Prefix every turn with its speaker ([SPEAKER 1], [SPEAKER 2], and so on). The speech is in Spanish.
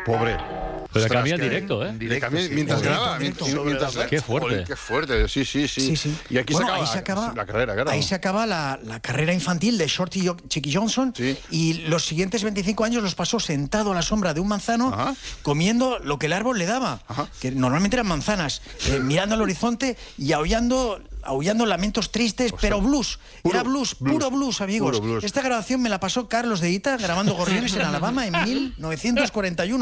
[SPEAKER 1] Pobre.
[SPEAKER 2] Pero le cambia en directo, ¿eh?
[SPEAKER 1] Le cambia mientras graba.
[SPEAKER 2] Qué fuerte.
[SPEAKER 1] Joder, qué fuerte, sí. Y aquí
[SPEAKER 3] Bueno,
[SPEAKER 1] se acaba la carrera, claro.
[SPEAKER 3] Ahí se acaba la carrera infantil de Shorty Chicky Johnson,
[SPEAKER 1] sí.
[SPEAKER 3] Y los siguientes 25 años los pasó sentado a la sombra de un manzano,
[SPEAKER 1] Ajá.
[SPEAKER 3] comiendo lo que el árbol le daba,
[SPEAKER 1] Ajá.
[SPEAKER 3] que normalmente eran manzanas, mirando al horizonte y aullando lamentos tristes, pero blues. Era puro blues, amigos.
[SPEAKER 1] Puro blues.
[SPEAKER 3] Esta grabación me la pasó Carlos de Ita grabando Gorriones en Alabama en 1941.